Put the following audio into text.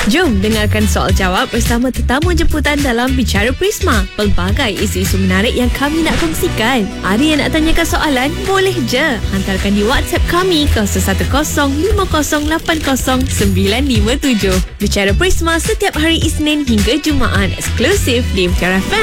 Jom dengarkan soal jawab bersama tetamu jemputan dalam Bicara Prisma. Pelbagai isu-isu menarik yang kami nak kongsikan. Ada yang nak tanyakan soalan? Boleh je. Hantarkan di WhatsApp kami 0105080957. Bicara Prisma setiap hari Isnin hingga Jumaat, eksklusif di Bicara FM.